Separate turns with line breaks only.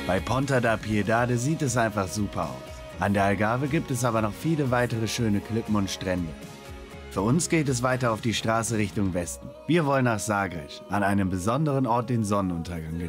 Bei Ponta da Piedade sieht es einfach super aus. An der Algarve gibt es aber noch viele weitere schöne Klippen und Strände. Für uns geht es weiter auf die Straße Richtung Westen. Wir wollen nach Sagres, an einem besonderen Ort den Sonnenuntergang genießen.